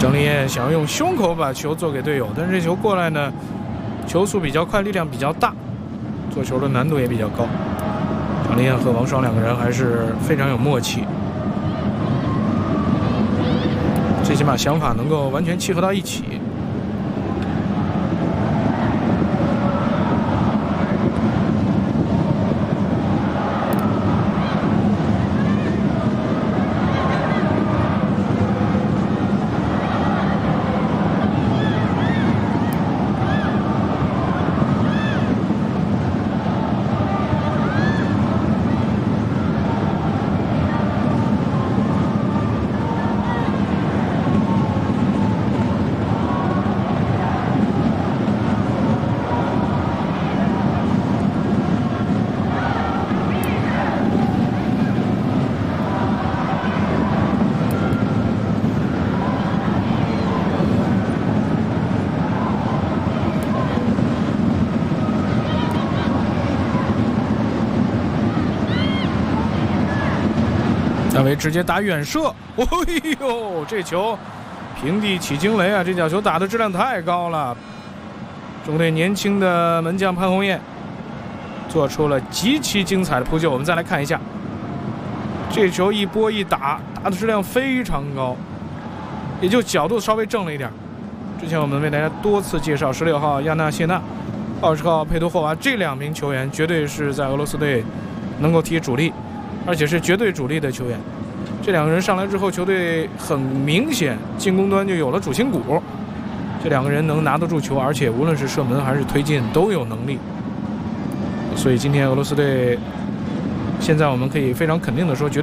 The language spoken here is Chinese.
张立彦想要用胸口把球做给队友，但是这球过来呢，球速比较快，力量比较大，做球的难度也比较高。张立彦和王霜两个人还是非常有默契，最起码想法能够完全契合到一起。戴维直接打远射，哎呦，这球平地起惊雷啊！这脚球打的质量太高了。中队年轻的门将潘宏彦做出了极其精彩的扑救。我们再来看一下，这球一拨一打，打的质量非常高，也就角度稍微正了一点。之前我们为大家多次介绍16号亚纳谢纳、20号佩图霍娃这2名球员，绝对是在俄罗斯队能够踢主力，而且是绝对主力的球员。这2个人上来之后，球队很明显进攻端就有了主心骨。这2个人能拿得住球，而且无论是射门还是推进都有能力。所以今天俄罗斯队现在我们可以非常肯定的说，绝对